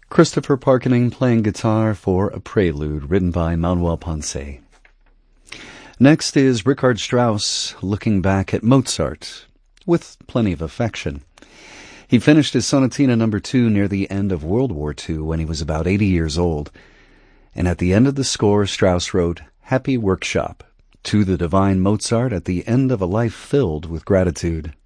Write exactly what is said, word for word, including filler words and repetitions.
Christopher Parkening playing guitar for a prelude written by Manuel Ponce. Next is Richard Strauss looking back at Mozart with plenty of affection. He finished his Sonatina number two near the end of World War Two when he was about eighty years old. And at the end of the score, Strauss wrote, "Happy Workshop," to the divine Mozart at the end of a life filled with gratitude.